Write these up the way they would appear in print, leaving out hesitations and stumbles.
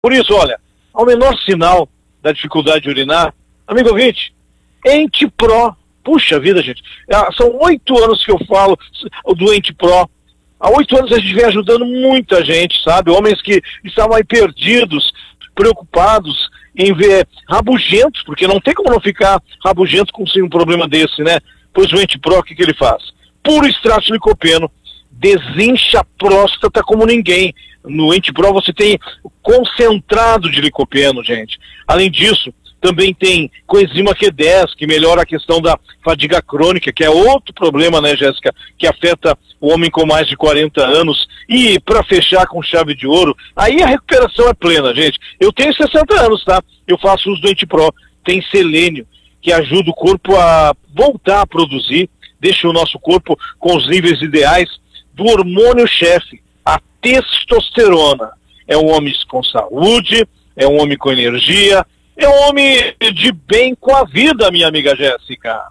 Por isso, olha, ao menor sinal da dificuldade de urinar, amigo ouvinte, Ente Pro, puxa vida, gente, são 8 anos que eu falo do Ente Pro. Há 8 anos a gente vem ajudando muita gente, sabe? Homens que estavam aí perdidos, preocupados em ver rabugentos, porque não tem como não ficar rabugento com um problema desse, né? Pois o Ente Pro, o que ele faz? Puro extrato de licopeno, desincha a próstata como ninguém. No Ente Pro você tem concentrado de licopeno, gente. Além disso, também tem coenzima Q10, que melhora a questão da fadiga crônica, que é outro problema, né, Jéssica, que afeta o homem com mais de 40 anos. E para fechar com chave de ouro, aí a recuperação é plena, gente. Eu tenho 60 anos, tá? Eu faço uso do Ente Pro. Tem selênio, que ajuda o corpo a voltar a produzir, deixa o nosso corpo com os níveis ideais do hormônio-chefe, a testosterona. É um homem com saúde, é um homem com energia, é um homem de bem com a vida, minha amiga Jéssica.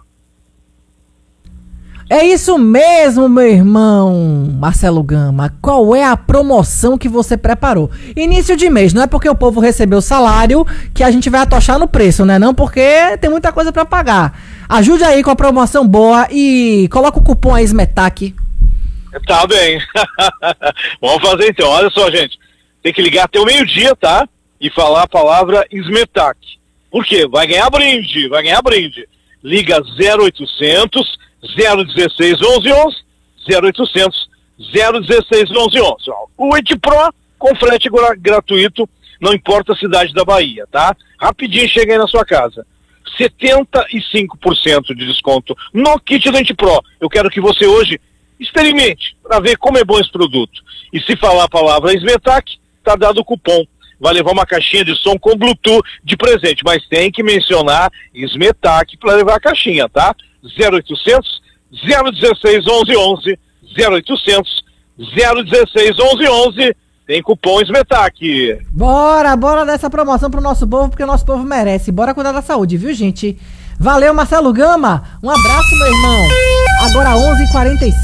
É isso mesmo, meu irmão Marcelo Gama. Qual é a promoção que você preparou? Início de mês, não é porque o povo recebeu o salário que a gente vai atochar no preço, né? Não, porque tem muita coisa para pagar. Ajude aí com a promoção boa e coloca o cupom aí SMETAC. Tá bem. Vamos fazer então. Olha só, gente. Tem que ligar até o meio-dia, tá? E falar a palavra SMETAC. Por quê? Vai ganhar brinde, vai ganhar brinde. Liga 0800 016 1111, 0800 016 1111. O Ente Pro com frete gratuito, não importa a cidade da Bahia, tá? Rapidinho chega aí na sua casa. 75% de desconto no kit do Ente Pro. Eu quero que você hoje experimente para ver como é bom esse produto. E se falar a palavra SMETAC, tá dado o cupom. Vai levar uma caixinha de som com Bluetooth de presente, mas tem que mencionar SMETAC para levar a caixinha, tá? 0800 016 1111, 0800 016 1111, tem cupom SMETAC. Bora dessa promoção pro nosso povo, porque o nosso povo merece. Bora cuidar da saúde, viu, gente? Valeu, Marcelo Gama. Um abraço, meu irmão. Agora 11h45.